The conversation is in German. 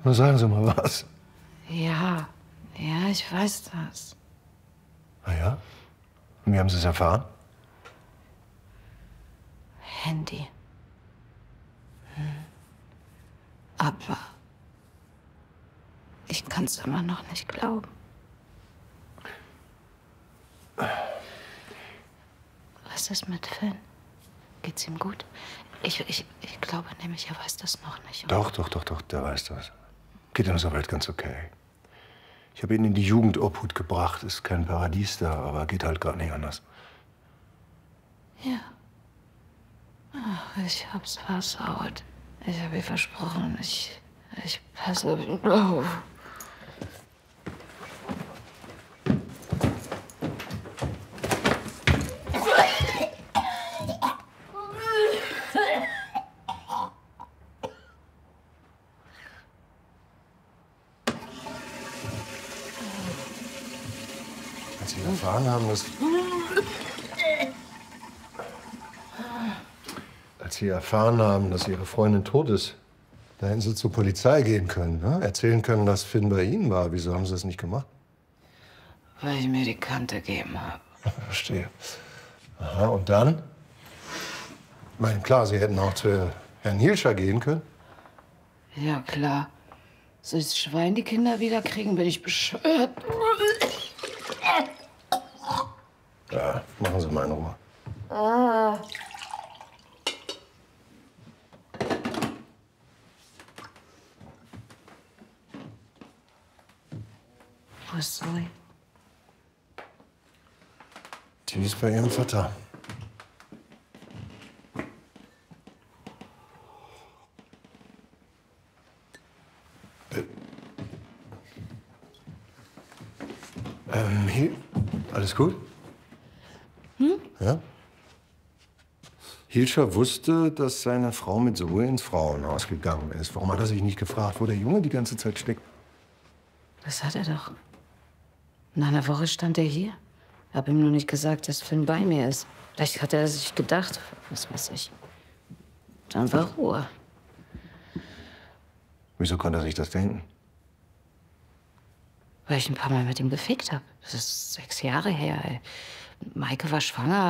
Na, sagen Sie mal was. Ja, ich weiß das. Ah ja? Und wie haben Sie es erfahren? Handy. Aber ich kann es immer noch nicht glauben. Was ist mit Finn? Geht's ihm gut? Ich glaube nämlich, er weiß das noch nicht. Doch, der weiß das. Geht ihm soweit ganz okay. Ich habe ihn in die Jugendobhut gebracht. Ist kein Paradies da, aber geht halt gerade nicht anders. Ja. Ach, ich hab's versaut. Ich habe ihr versprochen, ich passe auf ihn auf. Als Sie erfahren haben, dass Ihre Freundin tot ist, da hätten Sie zur Polizei gehen können, ne? Erzählen können, dass Finn bei Ihnen war. Wieso haben Sie das nicht gemacht? Weil ich mir die Kante gegeben habe. Verstehe. Aha, und dann? Ich meine, klar, Sie hätten auch zu Herrn Hielscher gehen können. Ja, klar. Soll das Schwein die Kinder wiederkriegen? Bin ich bescheuert? Ja, machen Sie mal in Ruhe. Wo ist Zoe? Die ist bei Ihrem Vater. Alles gut? Ja? Hielscher wusste, dass seine Frau mit Zoe ins Frauenhaus gegangen ist. Warum hat er sich nicht gefragt, wo der Junge die ganze Zeit steckt? Das hat er doch. Nach einer Woche stand er hier. Hab ihm nur nicht gesagt, dass Finn bei mir ist. Vielleicht hat er sich gedacht, was weiß ich. Dann war Ruhe. Wieso konnte er sich das denken? Weil ich ein paar Mal mit ihm gefickt habe. Das ist 6 Jahre her. Ey. Maike war schwanger.